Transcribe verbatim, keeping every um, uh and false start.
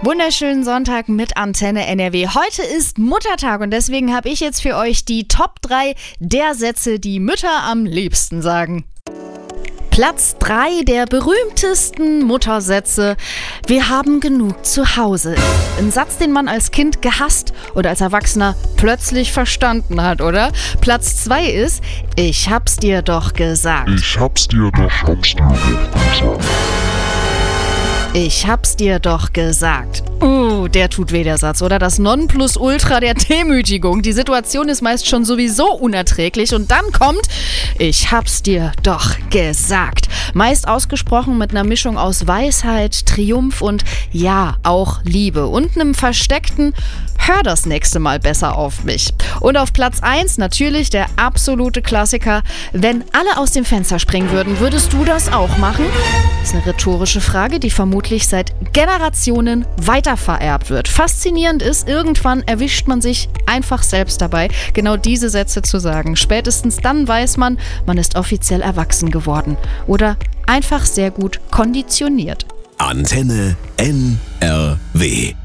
Wunderschönen Sonntag mit Antenne N R W. Heute ist Muttertag und deswegen habe ich jetzt für euch die Top drei der Sätze, die Mütter am liebsten sagen. Platz drei der berühmtesten Muttersätze. Wir haben genug zu Hause. Ein Satz, den man als Kind gehasst oder als Erwachsener plötzlich verstanden hat, oder? Platz zwei ist, ich hab's dir doch gesagt. Ich hab's dir doch, hab's dir doch gesagt. Ich hab's dir doch gesagt. Uh, der tut weh, der Satz, oder? Das Nonplusultra der Demütigung. Die Situation ist meist schon sowieso unerträglich und dann kommt, ich hab's dir doch gesagt. Meist ausgesprochen mit einer Mischung aus Weisheit, Triumph und ja, auch Liebe. Und einem versteckten, hör das nächste Mal besser auf mich. Und auf Platz eins natürlich der absolute Klassiker. Wenn alle aus dem Fenster springen würden, würdest du das auch machen? Das ist eine rhetorische Frage, die vermutlich seit Generationen weitervererbt wird. Faszinierend ist, irgendwann erwischt man sich einfach selbst dabei, genau diese Sätze zu sagen. Spätestens dann weiß man, man ist offiziell erwachsen geworden oder einfach sehr gut konditioniert. Antenne N R W